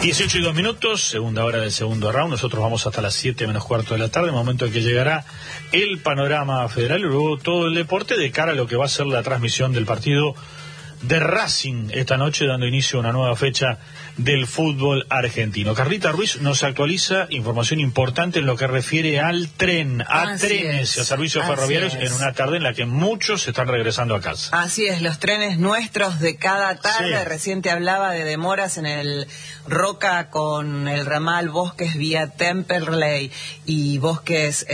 18:02, segunda hora del segundo round. Nosotros vamos hasta las 7 menos cuarto de la tarde, momento en que llegará el panorama federal y luego todo el deporte de cara a lo que va a ser la transmisión del partido de Racing esta noche, dando inicio a una nueva fecha del fútbol argentino. Carlita Ruiz nos actualiza información importante en lo que refiere al tren, a trenes y a servicios ferroviarios en una tarde en la que muchos están regresando a casa. Así es, los trenes nuestros de cada tarde. Sí. Recién te hablaba de demoras en el Roca con el ramal Bosques vía Temperley y Bosques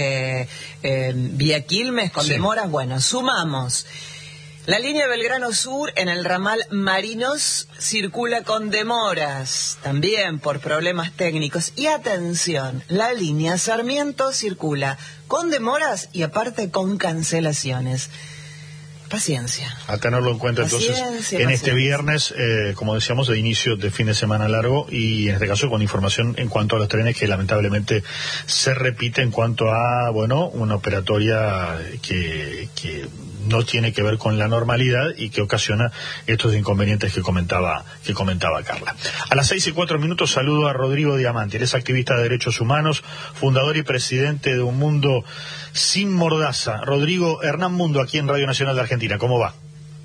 vía Quilmes con demoras. Bueno, sumamos. La línea Belgrano Sur en el ramal Marinos circula con demoras, también por problemas técnicos. Y atención, la línea Sarmiento circula con demoras y aparte con cancelaciones. Paciencia. A tenerlo en cuenta entonces en este viernes, como decíamos, de inicio de fin de semana largo y en este caso con información en cuanto a los trenes que lamentablemente se repite en cuanto a, bueno, una operatoria que no tiene que ver con la normalidad y que ocasiona estos inconvenientes que comentaba Carla. A las 6:04 saludo a Rodrigo Diamante. Él es activista de derechos humanos, fundador y presidente de Un Mundo Sin Mordaza. Rodrigo, Hernán Mundo, aquí en Radio Nacional de Argentina. ¿Cómo va?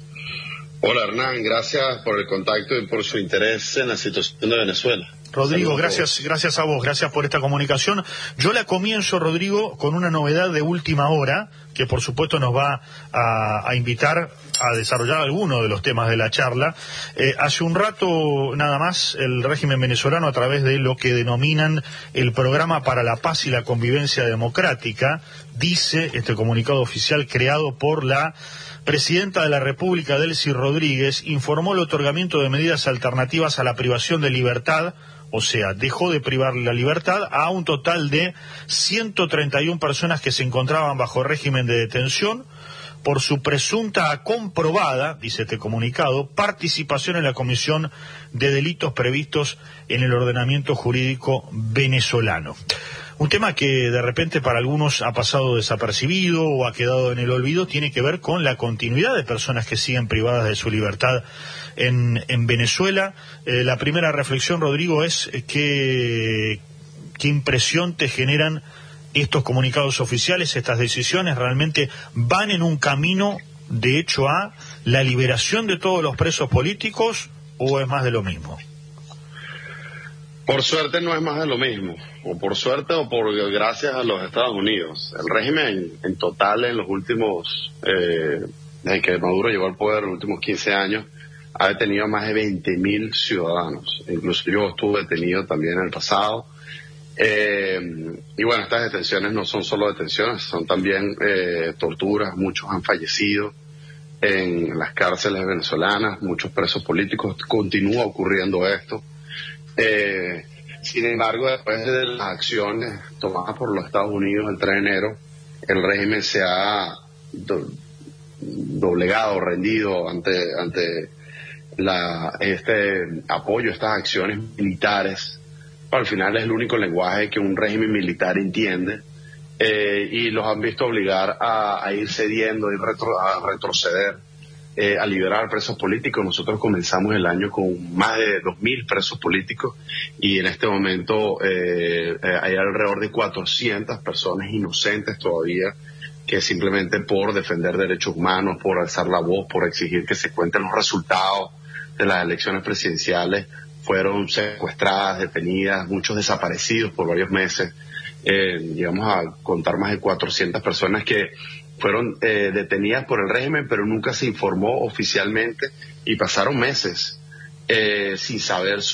Hola Hernán, gracias por el contacto y por su interés en la situación de Venezuela. Rodrigo, gracias a vos, gracias por esta comunicación. Yo la comienzo, Rodrigo, con una novedad de última hora, que por supuesto nos va a invitar a desarrollar algunos de los temas de la charla. Hace un rato nada más el régimen venezolano, a través de lo que denominan el Programa para la Paz y la Convivencia Democrática, dice este comunicado oficial creado por la presidenta de la República, Delcy Rodríguez, informó el otorgamiento de medidas alternativas a la privación de libertad. O sea, dejó de privar la libertad a un total de 131 personas que se encontraban bajo régimen de detención por su presunta comprobada, dice este comunicado, participación en la comisión de delitos previstos en el ordenamiento jurídico venezolano. Un tema que de repente para algunos ha pasado desapercibido o ha quedado en el olvido tiene que ver con la continuidad de personas que siguen privadas de su libertad en Venezuela. La primera reflexión, Rodrigo, es qué impresión te generan estos comunicados oficiales, estas decisiones. ¿Realmente van en un camino, de hecho, a la liberación de todos los presos políticos o es más de lo mismo? Por suerte no es más de lo mismo, o por suerte o por gracias a los Estados Unidos. El régimen en total en los últimos, desde que Maduro llegó al poder, en los últimos 15 años, ha detenido a más de 20.000 ciudadanos. Incluso yo estuve detenido también en el pasado. Y bueno, estas detenciones no son solo detenciones, son también torturas. Muchos han fallecido en las cárceles venezolanas, muchos presos políticos. Continúa ocurriendo esto. Sin embargo, después de las acciones tomadas por los Estados Unidos el 3 de enero, el régimen se ha doblegado, rendido ante este apoyo, estas acciones militares. Al final es el único lenguaje que un régimen militar entiende, y los han visto obligar a ir cediendo, a retroceder, a liberar presos políticos. Nosotros comenzamos el año con más de 2.000 presos políticos y en este momento hay alrededor de 400 personas inocentes todavía que simplemente por defender derechos humanos, por alzar la voz, por exigir que se cuenten los resultados de las elecciones presidenciales, fueron secuestradas, detenidas, muchos desaparecidos por varios meses. Llegamos a contar más de 400 personas que fueron detenidas por el régimen, pero nunca se informó oficialmente y pasaron meses sin saber